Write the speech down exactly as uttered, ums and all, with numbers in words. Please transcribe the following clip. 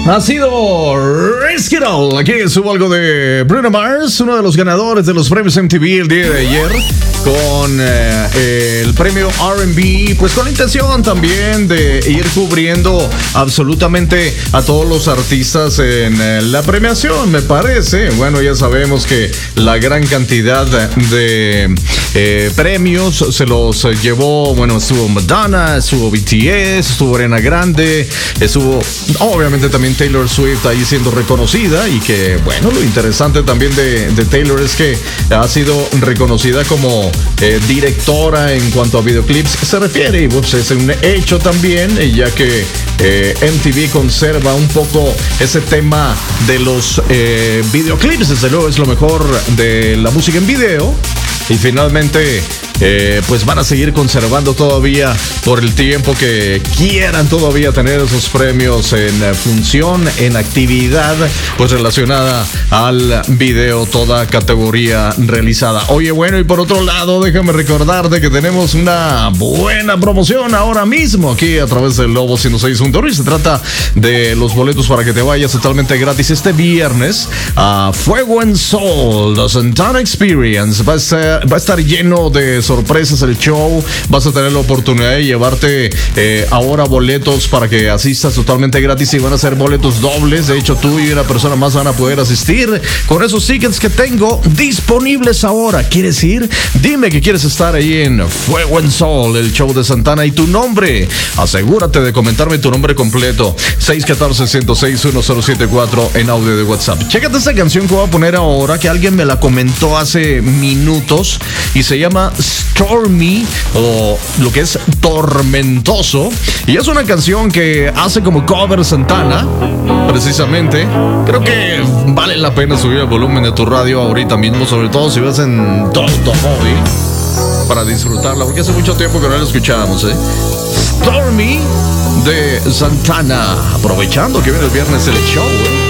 Ha sido Risk It All. Aquí subo algo de Bruno Mars, uno de los ganadores de los premios M T V el día de ayer, con eh, el premio R and B, pues con la intención también de ir cubriendo absolutamente a todos los artistas en eh, la premiación, me parece. Bueno, ya sabemos que la gran cantidad de eh, premios se los llevó, bueno, estuvo Madonna, estuvo B T S, estuvo Ariana Grande, estuvo obviamente también Taylor Swift ahí siendo reconocida, y que bueno, lo interesante también de, de Taylor es que ha sido reconocida como eh, directora en cuanto a videoclips se refiere, y pues es un hecho también, ya que eh, M T V conserva un poco ese tema de los eh, videoclips. Desde luego es lo mejor de la música en video, y finalmente eh, pues van a seguir conservando todavía por el tiempo que quieran todavía tener esos premios en función, en actividad pues relacionada al video, toda categoría realizada. Oye, bueno, y por otro lado, déjame recordarte que tenemos una buena promoción ahora mismo aquí a través del Lobo ciento seis punto uno, y se trata de los boletos para que te vayas totalmente gratis este viernes a Fuego en Sol, The Santana Experience. Va a ser, va a estar lleno de sorpresas el show. Vas a tener la oportunidad de llevarte eh, ahora boletos para que asistas totalmente gratis, y van a ser boletos dobles. De hecho, tú y una persona más van a poder asistir con esos tickets que tengo disponibles ahora. ¿Quieres ir? Dime que quieres estar ahí en Fuego en Sol, el show de Santana, y tu nombre. Asegúrate de comentarme tu nombre completo. seis uno cuatro, uno cero seis, uno cero siete cuatro en audio de WhatsApp. Chécate esta canción que voy a poner ahora, que alguien me la comentó hace minutos, y se llama Stormy, o lo que es tormentoso, y es una canción que hace como cover Santana, precisamente. Creo que vale la pena subir el volumen de tu radio ahorita mismo, sobre todo si vas en tu automóvil, para disfrutarla, porque hace mucho tiempo que no la escuchábamos, ¿eh? Stormy de Santana, aprovechando que viene el viernes el show, ¿eh?